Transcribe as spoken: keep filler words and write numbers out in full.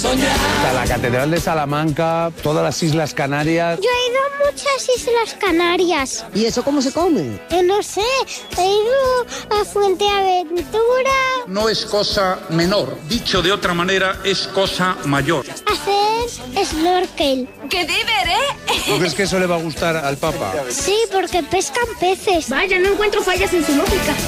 Está la Catedral de Salamanca, todas las Islas Canarias. Yo he ido a muchas Islas Canarias. ¿Y eso cómo se come? Eh, no sé, he ido a Fuerteventura. No es cosa menor, dicho de otra manera, es cosa mayor. Hacer snorkel. ¡Qué diver, eh! ¿Tú crees que eso le va a gustar al Papa? Sí, porque pescan peces. Vaya, no encuentro fallas en su lógica.